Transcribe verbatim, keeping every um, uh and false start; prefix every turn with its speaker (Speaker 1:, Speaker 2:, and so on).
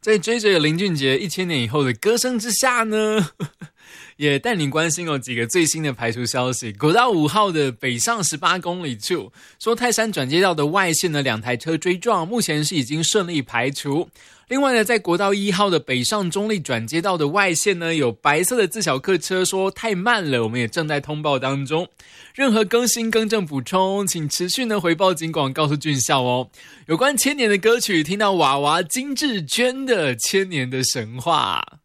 Speaker 1: 在追着林俊杰一千年以后的歌声之下呢，也带你关心哦几个最新的排除消息。国道五号的北上十八公里处，说泰山转接道的外线呢两台车追撞，目前是已经顺利排除。另外呢，在国道一号的北上中立转接道的外线呢，有白色的自小客车说太慢了，我们也正在通报当中。任何更新更正补充，请持续呢回报警广告诉俊孝哦。有关千年的歌曲，听到娃娃金志娟的《千年的神话》。